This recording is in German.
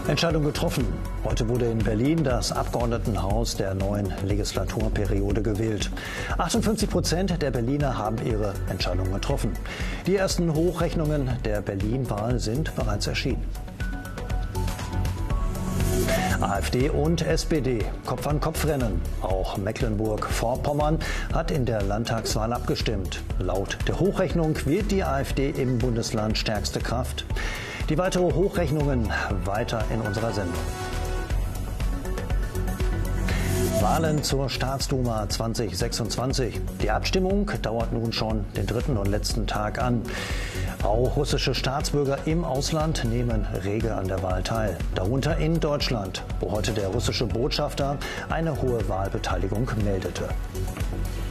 Entscheidung getroffen. Heute wurde in Berlin das Abgeordnetenhaus der neuen Legislaturperiode gewählt. 58% der Berliner haben ihre Entscheidung getroffen. Die ersten Hochrechnungen der Berlin-Wahl sind bereits erschienen. AfD und SPD, Kopf-an-Kopf-Rennen. Auch Mecklenburg-Vorpommern hat in der Landtagswahl abgestimmt. Laut der Hochrechnung wird die AfD im Bundesland stärkste Kraft. Die weitere Hochrechnungen weiter in unserer Sendung. Wahlen zur Staatsduma 2026. Die Abstimmung dauert nun schon den dritten und letzten Tag an. Auch russische Staatsbürger im Ausland nehmen rege an der Wahl teil. Darunter in Deutschland, wo heute der russische Botschafter eine hohe Wahlbeteiligung meldete.